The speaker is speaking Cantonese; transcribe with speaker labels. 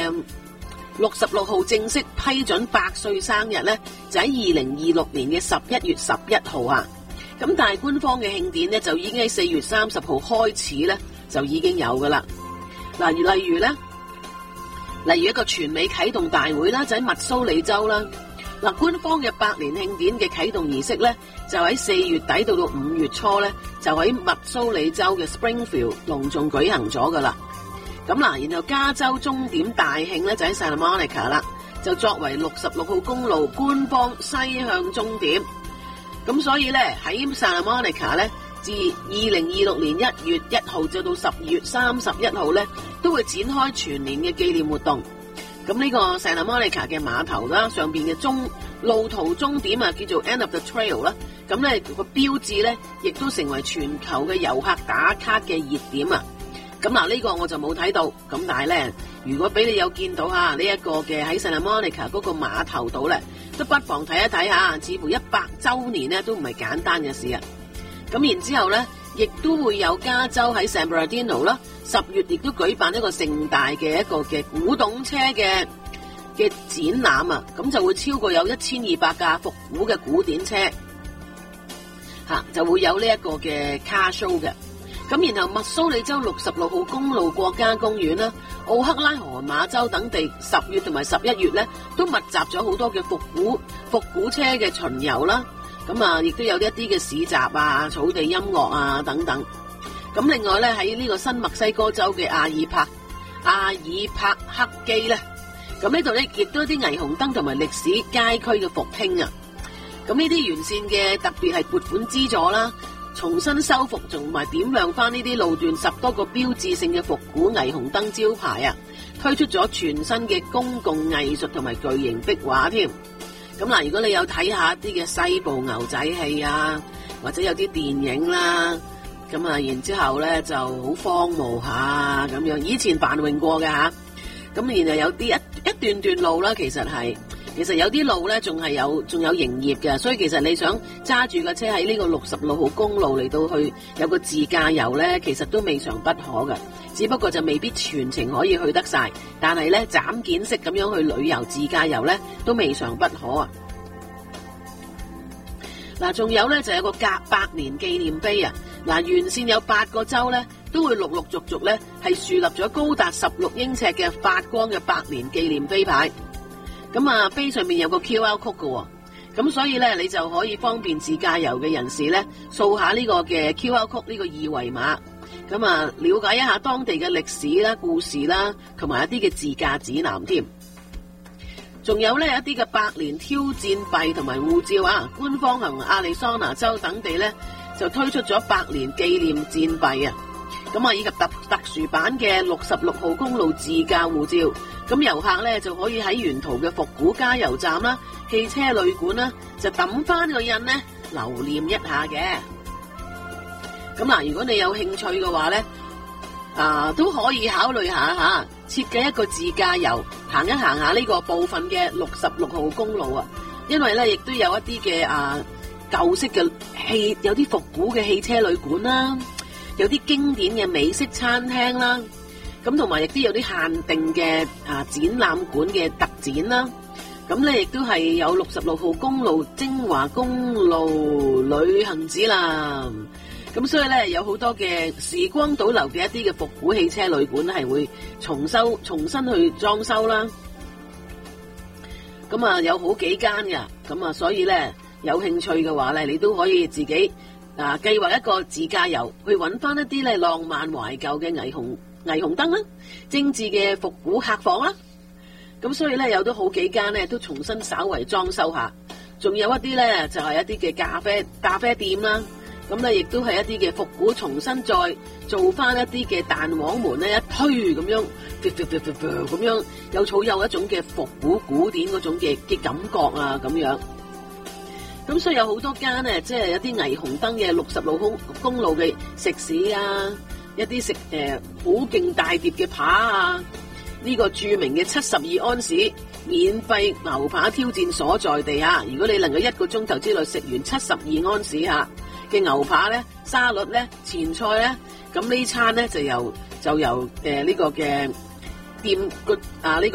Speaker 1: 66號正式批准100歲生日咧，就喺2026年嘅11月11號啊。咁但係官方嘅慶典咧，就已經喺4月30號開始咧，就已經有噶啦。嗱，例如一個全美啟動大會啦，就喺密蘇里州啦。嗱，官方嘅100年慶典嘅啟動儀式咧，就喺4月底到5月初咧，就喺密蘇里州嘅 Springfield 隆重舉行咗噶啦。咁嗱，然後加州終點大慶咧就喺 Santa Monica 啦，就作為66號公路官方西向終點。咁所以咧喺 Santa Monica 咧，自2026年1月1號至到12月31號咧，都會展開全年嘅紀念活動。咁呢個 Santa Monica 嘅碼頭啦，上邊嘅路途終點啊，叫做 End of the Trail 啦。咁咧個標誌咧，亦都成為全球嘅遊客打卡嘅熱點啊。咁嗱，呢個我就冇睇到。咁但係咧，如果俾你有見到呢一個嘅喺 Santa Monica 嗰個碼頭度咧，都不妨睇一睇下，似乎100週年咧都唔係簡單嘅事啊。咁然之後咧，亦都會有加州喺 San Bernardino 啦，10月亦都舉辦一個盛大嘅一個嘅古董車嘅展覽啊。咁就會超過有1200架復古嘅古典車，就會有呢一個嘅 car show 嘅。咁然後密蘇里州66號公路國家公園啦、奧克拉荷馬州等地10月同埋11月咧，都密集咗好多嘅復古車嘅巡遊啦。咁啊，亦都有一啲嘅市集啊、草地音樂啊等等。咁另外咧，喺呢個新墨西哥州嘅阿爾帕克基咧，咁呢度咧亦都有啲霓虹燈同埋歷史街區嘅復興啊。咁呢啲完善嘅特別係撥款資助啦，重新修復同埋點亮翻呢啲路段10多個標誌性嘅復古霓虹燈招牌啊，推出咗全新嘅公共藝術同埋巨型壁畫添。咁嗱，如果你有睇下一啲嘅西部牛仔戲啊，或者有啲電影啦，咁啊，然之後咧就好荒蕪下咁樣，以前繁榮過嘅吓，咁然後有啲一段路啦，其實有啲路咧仲有營業嘅，所以其實你想揸住個車喺呢個66號公路嚟到去有個自駕遊咧，其實都未嘗不可嘅，只不過就未必全程可以去得晒，但係咧斬件式咁樣去旅遊自駕遊咧都未嘗不可啊！嗱，仲有咧就有個100年紀念碑啊！嗱，沿線有8個州咧都會陸續咧係樹立咗高達16英尺嘅發光嘅100年紀念碑牌。咁啊，碑上面有個 QR code 嘅，咁所以咧你就可以方便自駕遊嘅人士咧掃下呢個嘅 QR code 呢個二維碼，咁啊了解一下當地嘅歷史啦、故事啦，同埋一啲嘅自駕指南添。仲有咧一啲嘅100年挑戰幣同埋護照啊，官方同亞利桑那州等地咧就推出咗100年紀念戰幣啊，咁啊以及特殊版嘅66號公路自駕護照。咁遊客咧就可以喺沿途嘅復古加油站啦、汽車旅館啦，就抌翻個印咧留念一下嘅。咁嗱，如果你有興趣嘅話咧，都可以考慮下設計一個自駕遊，行一行下呢個部分嘅66號公路啊。因為咧亦都有一啲嘅舊式嘅有啲復古嘅汽車旅館啦，有啲經典嘅美式餐廳啦。咁同埋亦都有啲限定嘅展覽館嘅特展啦，咁咧亦都係有66號公路精華公路旅行指南，咁所以咧有好多嘅時光倒流嘅一啲嘅復古汽車旅館係會重新去裝修啦，咁啊有好幾間㗎，咁啊所以咧有興趣嘅話咧，你都可以自己計劃一個自駕遊，去揾翻一啲咧浪漫懷舊嘅霓虹燈啦，精緻嘅復古客房啦，咁所以咧有都好幾間咧都重新稍為裝修下，仲有一啲咧就係一啲嘅咖啡店啦，咁咧亦都係一啲嘅復古重新再做翻一啲嘅彈簧門咧一推咁樣，咁樣有一種嘅復古古典嗰種嘅感覺啊咁樣，咁所以有好多間咧即係一啲霓虹燈嘅66號公路嘅食肆啊。一啲食好勁大碟嘅扒啊，呢個著名嘅72安士免費牛扒挑戰所在地啊！如果你能夠1個鐘頭之內食完72安士嘅牛扒咧、沙律咧、前菜咧，咁呢餐咧就由呢個嘅店呢個